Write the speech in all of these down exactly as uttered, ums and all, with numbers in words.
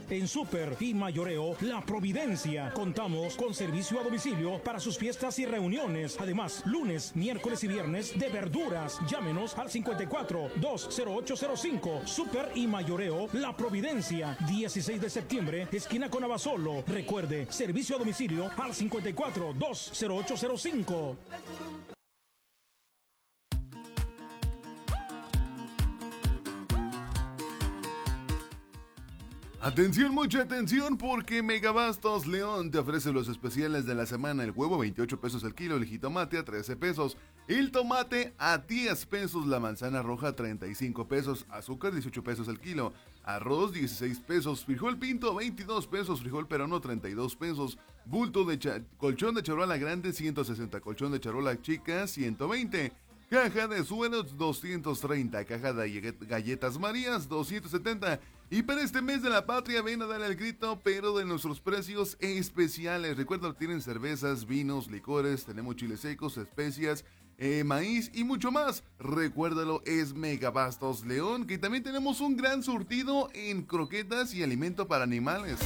En Super y Mayoreo La Providencia contamos con servicio a domicilio para sus fiestas y reuniones. Además, lunes, miércoles y viernes de verduras. Llámenos al cincuenta y cuatro, dos cero ocho cero cinco. Super y Mayoreo La Providencia, dieciséis de septiembre, esquina con Abasolo. Recuerde, servicio a domicilio al cincuenta y cuatro, dos cero ocho cero cinco. Atención, mucha atención, porque Megabastos León te ofrece los especiales de la semana. El huevo veintiocho pesos el kilo, el jitomate a trece pesos, el tomate a diez pesos, la manzana roja a treinta y cinco pesos, azúcar dieciocho pesos el kilo, arroz dieciséis pesos, frijol pinto veintidós pesos, frijol peruano treinta y dos pesos, bulto de cha- colchón de charola grande ciento sesenta, colchón de charola chica ciento veinte, caja de sueros doscientos treinta, caja de galletas Marías doscientos setenta. Y para este mes de la patria ven a dar el grito, pero de nuestros precios especiales. Recuerda, tienen cervezas, vinos, licores, tenemos chiles secos, especias, eh, maíz y mucho más. Recuérdalo, es Megabastos León, que también tenemos un gran surtido en croquetas y alimento para animales.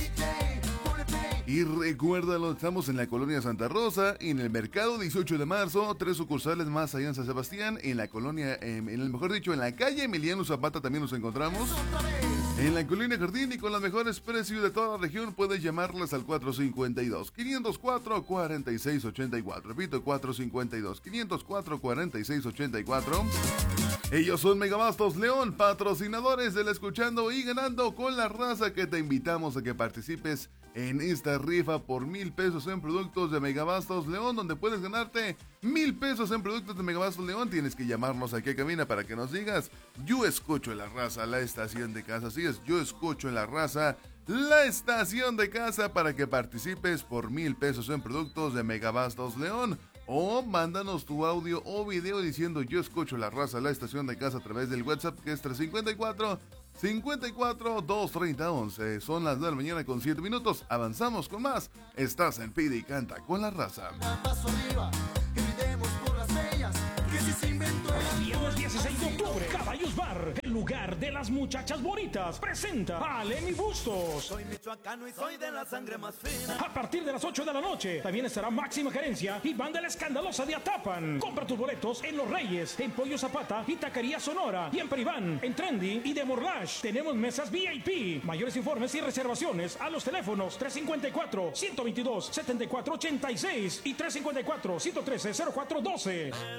Y recuérdalo, estamos en la colonia Santa Rosa, en el mercado dieciocho de marzo, tres sucursales más allá en San Sebastián, en la colonia, eh, en el mejor dicho, en la calle Emiliano Zapata también nos encontramos. En la Colina Jardín, y con los mejores precios de toda la región, puedes llamarlas al cuatro cinco dos, cinco cero cuatro, cuatro seis ocho cuatro. Repito, cuatro cinco dos, cinco cero cuatro, cuatro seis ocho cuatro. Ellos son Megabastos León, patrocinadores del Escuchando y Ganando con la Raza, que te invitamos a que participes en esta rifa por mil pesos en productos de Megabastos León, donde puedes ganarte mil pesos en productos de Megabastos León. Tienes que llamarnos aquí a cabina para que nos digas: yo escucho en la Raza, la estación de casa. Así es, yo escucho en la Raza, la estación de casa, para que participes por mil pesos en productos de Megabastos León. O mándanos tu audio o video diciendo: yo escucho la Raza, la estación de casa, a través del WhatsApp, que es tres cinco cuatro, cincuenta y cuatro, doscientos treinta, once. Son las nueve de la mañana con siete minutos. Avanzamos con más. Estás en Pide y Canta con la Raza. Paso arriba, gritemos por las bellas, que si se inventó el Viernes dieciséis de octubre, Caballos Bar, el lugar de las muchachas bonitas, presenta a Lenny Bustos. Soy michoacano y soy de la sangre más fina. A partir de las ocho de la noche, también estará Máxima Gerencia y Banda La Escandalosa de Atapan. Compra tus boletos en Los Reyes, en Pollo Zapata y Taquería Sonora, y en Peribán, en Trendy y de Morlash. Tenemos mesas V I P. Mayores informes y reservaciones a los teléfonos tres cinco cuatro, uno dos dos, siete cuatro ocho seis y tres cinco cuatro, uno uno tres, cero cuatro uno dos.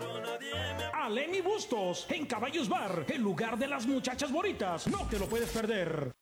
A Lenny Bustos, en Caballos Bar, el lugar de las muchachas bonitas. No te lo puedes perder.